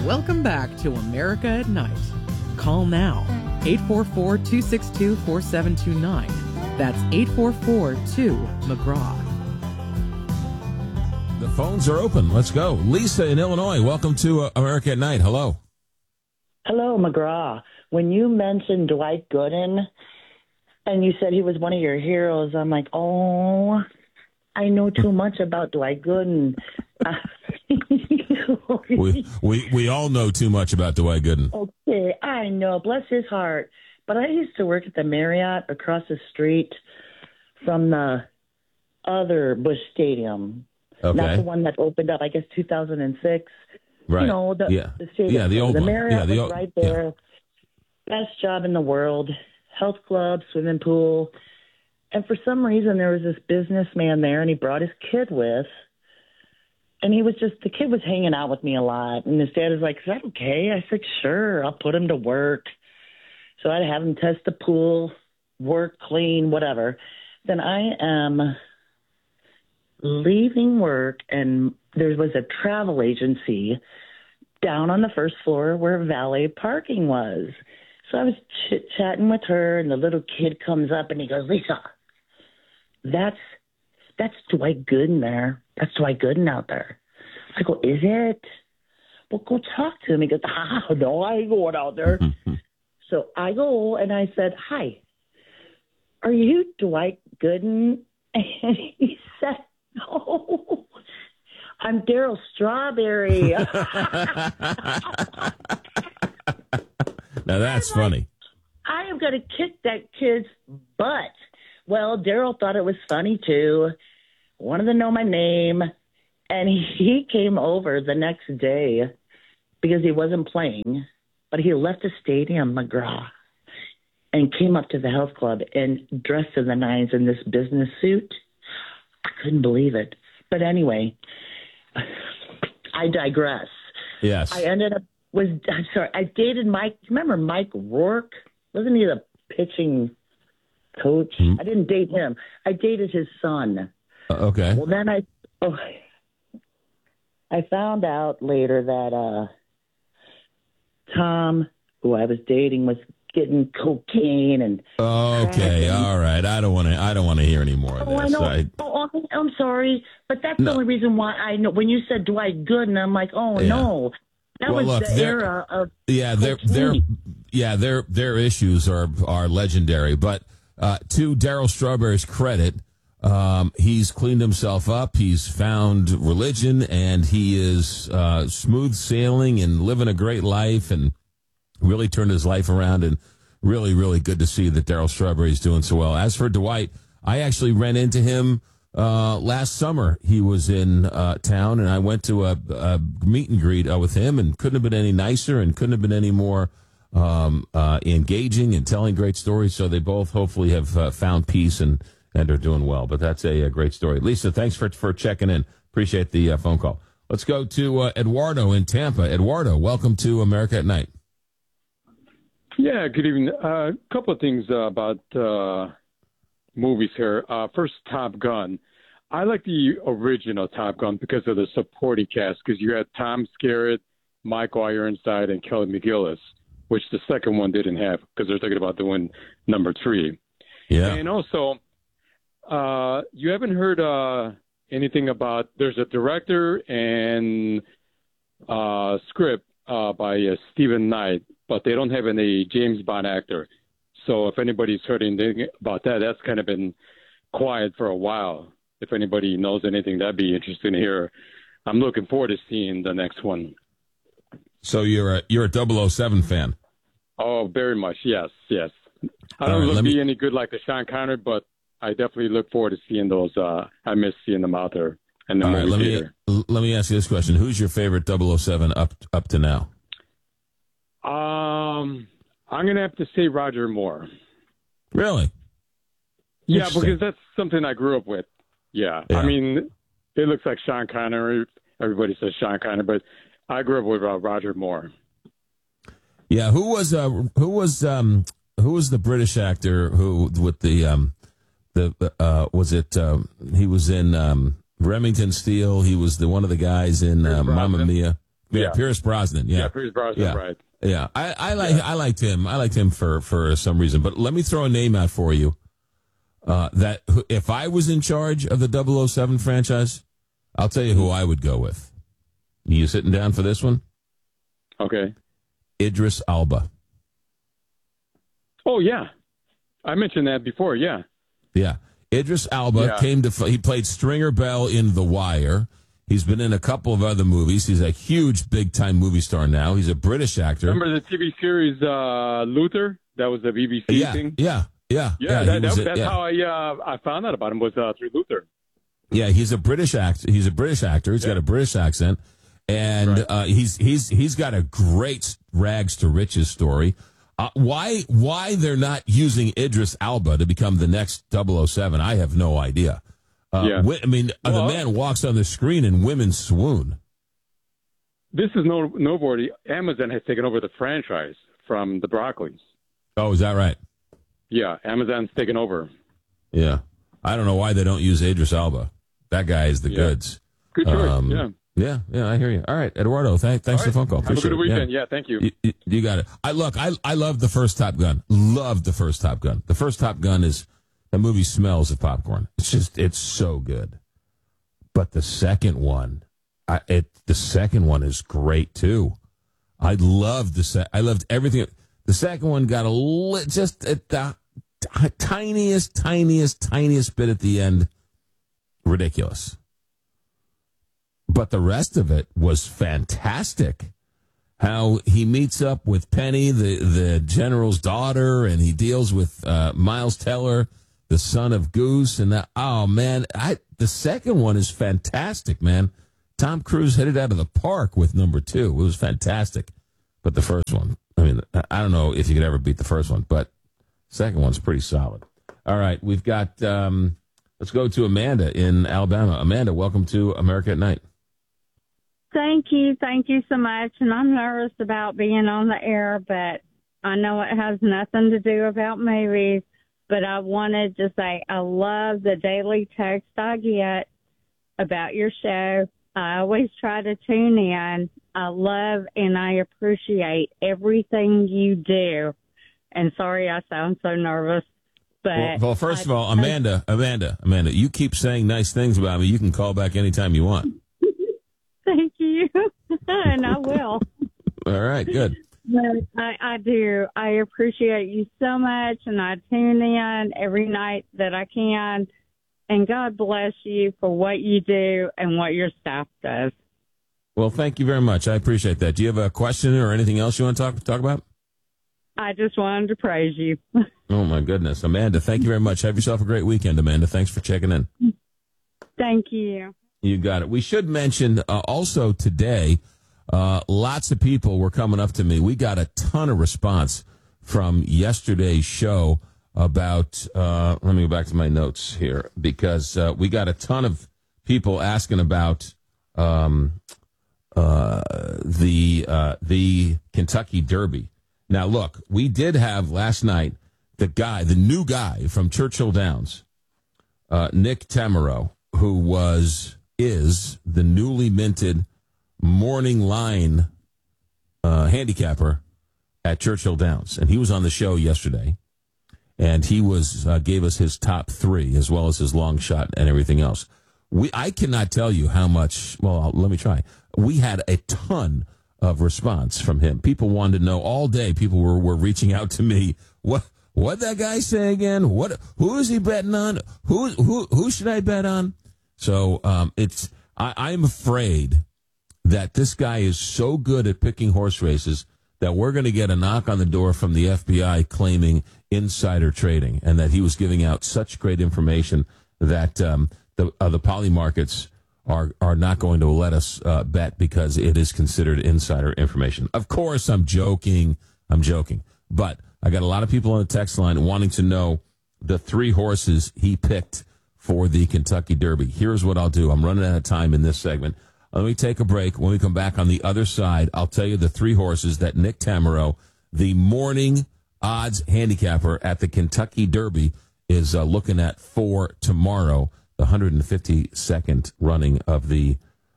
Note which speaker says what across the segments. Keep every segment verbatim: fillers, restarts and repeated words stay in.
Speaker 1: Welcome back to America at Night. Call now, eight four four, two six two, four seven two nine. That's eight four four two McGraw.
Speaker 2: The phones are open. Let's go. Lisa in Illinois, welcome to uh, America at Night. Hello.
Speaker 3: Hello, McGraw. When you mentioned Dwight Gooden and you said he was one of your heroes, I'm like, oh, I know too much about Dwight Gooden.
Speaker 2: we, we we all know too much about Dwight Gooden.
Speaker 3: Okay, I know. Bless his heart. But I used to work at the Marriott across the street from the other Busch Stadium.
Speaker 2: Okay.
Speaker 3: Not the one that opened up, I guess, two thousand six.
Speaker 2: Right.
Speaker 3: You know, the,
Speaker 2: yeah.
Speaker 3: the stadium.
Speaker 2: Yeah, the old
Speaker 3: the
Speaker 2: one.
Speaker 3: Marriott
Speaker 2: Yeah, the
Speaker 3: was
Speaker 2: old,
Speaker 3: right there.
Speaker 2: Yeah.
Speaker 3: Best job in the world. Health club, swimming pool. And for some reason, there was this businessman there, and he brought his kid with. And he was just, the kid was hanging out with me a lot. And his dad was like, is that okay? I said, sure, I'll put him to work. So I'd have him test the pool, work, clean, whatever. Then I am leaving work, and there was a travel agency down on the first floor where valet parking was. So I was chit-chatting with her, and the little kid comes up, and he goes, Lisa, that's that's Dwight Gooden there. That's Dwight Gooden out there. I go, is it? Well, go talk to him. He goes, ah, no, I ain't going out there. So I go, and I said, hi, are you Dwight Gooden? And he said, no, I'm Daryl Strawberry.
Speaker 2: Now that's funny.
Speaker 3: I am going to kick that kid's butt. Well, Daryl thought it was funny, too. Wanted to know my name. And he came over the next day because he wasn't playing. But he left the stadium, McGraw, and came up to the health club and dressed to the nines in this business suit. I couldn't believe it. But anyway, I digress.
Speaker 2: Yes.
Speaker 3: I ended up was I'm sorry. I dated Mike. Remember Mike Rourke? Wasn't he the pitching coach? Mm-hmm. I didn't date him. I dated his son.
Speaker 2: Uh, okay.
Speaker 3: Well, then I oh, I found out later that uh, Tom, who I was dating, was getting cocaine and.
Speaker 2: Okay,
Speaker 3: and,
Speaker 2: all right. I don't want to. I don't want to hear any more of
Speaker 3: oh,
Speaker 2: this.
Speaker 3: I know.
Speaker 2: I,
Speaker 3: oh, I'm sorry, but that's
Speaker 2: no.
Speaker 3: the only reason why I know. When you said Dwight Gooden, I'm like, oh
Speaker 2: yeah.
Speaker 3: no. That
Speaker 2: well,
Speaker 3: was
Speaker 2: look,
Speaker 3: the era of
Speaker 2: yeah, their their yeah their their issues are are legendary. But uh, to Daryl Strawberry's credit, um, he's cleaned himself up. He's found religion, and he is uh, smooth sailing and living a great life, and really turned his life around. And really, really good to see that Daryl Strawberry is doing so well. As for Dwight, I actually ran into him. Uh, last summer, he was in uh, town, and I went to a, a meet and greet uh, with him, and couldn't have been any nicer and couldn't have been any more um, uh, engaging and telling great stories. So they both hopefully have uh, found peace and, and are doing well. But that's a, a great story. Lisa, thanks for for checking in. Appreciate the uh, phone call. Let's go to uh, Eduardo in Tampa. Eduardo, welcome to America at Night.
Speaker 4: Yeah, good evening. A uh, couple of things uh, about uh, movies here. Uh, first, Top Gun. I like the original Top Gun because of the supporting cast, because you had Tom Skerritt, Michael Ironside, and Kelly McGillis, which the second one didn't have because they're thinking about doing number three.
Speaker 2: Yeah.
Speaker 4: And also, uh, you haven't heard uh, anything about, there's a director and uh, script uh, by uh, Stephen Knight, but they don't have any James Bond actor. So if anybody's heard anything about that, that's kind of been quiet for a while. If anybody knows anything, that'd be interesting to hear. I'm looking forward to seeing the next one.
Speaker 2: So you're a you're a double oh seven fan?
Speaker 4: Oh, very much. Yes, yes. I
Speaker 2: All
Speaker 4: don't
Speaker 2: right,
Speaker 4: look
Speaker 2: let
Speaker 4: be
Speaker 2: me...
Speaker 4: any good like the Sean Connery, but I definitely look forward to seeing those. Uh, I miss seeing them out there in the
Speaker 2: All
Speaker 4: movie
Speaker 2: right, let
Speaker 4: theater.
Speaker 2: me let me ask you this question: who's your favorite double oh seven up up to now?
Speaker 4: Um, I'm gonna have to say Roger Moore.
Speaker 2: Really?
Speaker 4: Yeah, because that's something I grew up with. Yeah.
Speaker 2: yeah.
Speaker 4: I mean, it looks like Sean Connery. Everybody says Sean Connery, but I grew up with uh, Roger Moore.
Speaker 2: Yeah, who was uh, who was um, who was the British actor who with the um, the uh, was it um, he was in um, Remington Steele? He was the one of the guys in uh, Mamma Mia. yeah,
Speaker 4: Yeah.
Speaker 2: Pierce Brosnan. Yeah,
Speaker 4: Yeah, Pierce Brosnan,
Speaker 2: yeah.
Speaker 4: right.
Speaker 2: Yeah, I, I like I liked him. I liked him for, for some reason. But let me throw a name out for you. Uh, that if I was in charge of the double oh seven franchise, I'll tell you who I would go with. You sitting down for this one?
Speaker 4: Okay.
Speaker 2: Idris Elba.
Speaker 4: Oh, yeah. I mentioned that before, yeah.
Speaker 2: Yeah. Idris Elba
Speaker 4: Yeah.
Speaker 2: came to, he played Stringer Bell in The Wire. He's been in a couple of other movies. He's a huge, big-time movie star now. He's a British actor.
Speaker 4: Remember the T V series uh, Luther? That was the B B C
Speaker 2: yeah,
Speaker 4: thing?
Speaker 2: yeah, yeah.
Speaker 4: Yeah,
Speaker 2: he
Speaker 4: that,
Speaker 2: was
Speaker 4: that,
Speaker 2: a-
Speaker 4: that's
Speaker 2: yeah.
Speaker 4: how I uh, I found out about him was uh, through Luther.
Speaker 2: Yeah, he's a British actor. He's a British actor. He's
Speaker 4: Yeah.
Speaker 2: got a British accent, and
Speaker 4: Right.
Speaker 2: uh, he's he's he's got a great rags to riches story. Uh, why why they're not using Idris Elba to become the next double oh seven? I have no idea. Uh,
Speaker 4: Yeah.
Speaker 2: wi- I mean, uh,
Speaker 4: Well-
Speaker 2: the man walks on the screen and women swoon.
Speaker 4: This is no noteworthy. Amazon has taken over the franchise from the Broccolis.
Speaker 2: Oh, is that right?
Speaker 4: Yeah, Amazon's taken over.
Speaker 2: Yeah. I don't know why they don't use Idris Elba. That guy is the
Speaker 4: Yeah.
Speaker 2: goods.
Speaker 4: Good choice.
Speaker 2: Um,
Speaker 4: yeah.
Speaker 2: Yeah, yeah, I hear you. All right, Eduardo, thank, thanks for the phone call.
Speaker 4: Have a
Speaker 2: Appreciate
Speaker 4: good
Speaker 2: it. Yeah.
Speaker 4: weekend. Yeah, thank you.
Speaker 2: You, you, you got it. I look. I I love the first Top Gun. Love the first Top Gun. The first Top Gun is the movie smells of popcorn. It's just it's so good. But the second one, I it the second one is great too. I loved the se- I loved everything. The second one got a li- just at the t- tiniest, tiniest, tiniest bit at the end. Ridiculous. But the rest of it was fantastic. How he meets up with Penny, the, the general's daughter, and he deals with uh, Miles Teller, the son of Goose. And that, oh, man, I the second one is fantastic, man. Tom Cruise hit it out of the park with number two. It was fantastic. But the first one, I mean, I don't know if you could ever beat the first one, but second one's pretty solid. All right, we've got, um, let's go to Amanda in Alabama. Amanda, welcome to America at Night.
Speaker 5: Thank you. Thank you so much. And I'm nervous about being on the air, but I know it has nothing to do about movies. But I wanted to say I love the daily text I get about your show. I always try to tune in. I love and I appreciate everything you do. And sorry I sound so nervous. But
Speaker 2: Well, well first
Speaker 5: I-
Speaker 2: of all, Amanda, Amanda, Amanda, you keep saying nice things about me. You can call back anytime you want.
Speaker 5: Thank you. And I will.
Speaker 2: All right, good.
Speaker 5: But I, I do. I appreciate you so much, and I tune in every night that I can. And God bless you for what you do and what your staff does.
Speaker 2: Well, thank you very much. I appreciate that. Do you have a question or anything else you want to talk talk about?
Speaker 5: I just wanted to praise you.
Speaker 2: Oh, my goodness. Amanda, thank you very much. Have yourself a great weekend, Amanda. Thanks for checking in.
Speaker 5: Thank you.
Speaker 2: You got it. We should mention uh, also today, uh, lots of people were coming up to me. We got a ton of response from yesterday's show about, uh, let me go back to my notes here, because uh, we got a ton of people asking about um, uh, the uh, the Kentucky Derby. Now, look, we did have last night the guy, the new guy from Churchill Downs, uh, Nick Tamero, who was is the newly minted morning line uh, handicapper at Churchill Downs, and he was on the show yesterday, and he was uh, gave us his top three as well as his long shot and everything else. We I cannot tell you how much. Well, let me try. We had a ton of response from him. People wanted to know all day. People were, were reaching out to me. What what that guy say again? What who is he betting on? Who who who should I bet on? So um, it's I, I'm afraid that this guy is so good at picking horse races that we're going to get a knock on the door from the F B I claiming insider trading, and that he was giving out such great information that um, the uh, the poly markets are are not going to let us uh, bet because it is considered insider information. Of course, I'm joking. I'm joking. But I got a lot of people on the text line wanting to know the three horses he picked for the Kentucky Derby. Here's what I'll do. I'm running out of time in this segment. Let me take a break. When we come back on the other side, I'll tell you the three horses that Nick Tamero, the morning odds handicapper at the Kentucky Derby, is uh, looking at for tomorrow, the one hundred fifty-second running of the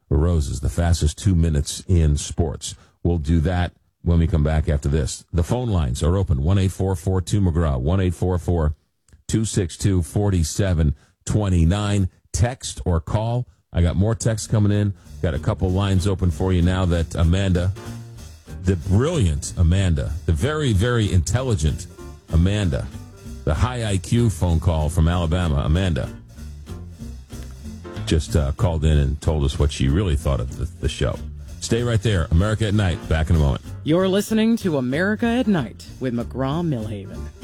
Speaker 2: Roses, the fastest two minutes in sports. We'll do that when we come back after this. The phone lines are open, one eight four four two McGraw, one eight four four two six two four seven two nine. Text or call. I got more texts coming in. Got a couple lines open for you now that Amanda, the brilliant Amanda, the very, very intelligent Amanda, the high I Q phone call from Alabama, Amanda, just uh, called in and told us what she really thought of the, the show. Stay right there. America at Night. Back in a moment.
Speaker 1: You're listening to America at Night with McGraw Millhaven.